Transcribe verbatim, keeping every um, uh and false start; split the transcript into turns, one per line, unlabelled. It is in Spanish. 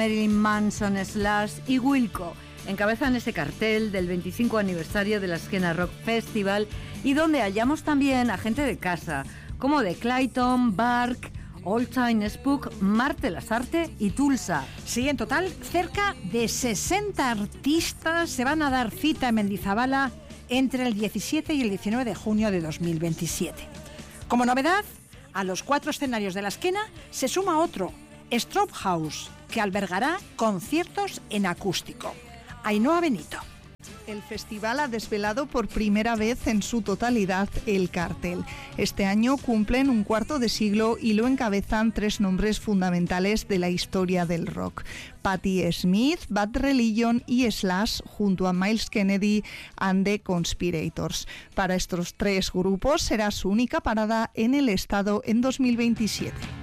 Marilyn Manson, Slash y Wilco encabezan ese cartel del veinticinco aniversario de la Skena Rock Festival, y donde hallamos también a gente de casa, como The Clayton, Bark, All Time Spook, Marte Lasarte y Tulsa.
Sí, en total, cerca de sesenta artistas se van a dar cita en Mendizabala entre el diecisiete y el diecinueve de junio de dos mil veintisiete. Como novedad, a los cuatro escenarios de la Skena se suma otro, Strobe House, que albergará conciertos en acústico. Ainhoa Benito.
El festival ha desvelado por primera vez en su totalidad el cartel. Este año cumplen un cuarto de siglo y lo encabezan tres nombres fundamentales de la historia del rock: Patti Smith, Bad Religion y Slash, junto a Myles Kennedy and the Conspirators. Para estos tres grupos será su única parada en el estado en dos mil veintisiete.